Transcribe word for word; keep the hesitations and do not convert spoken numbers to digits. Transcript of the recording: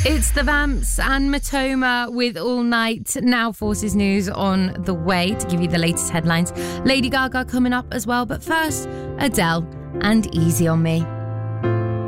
It's the Vamps and Matoma with All Night. Now Forces News on the way to give you the latest headlines. Lady Gaga coming up as well. But first, Adele and Easy on Me.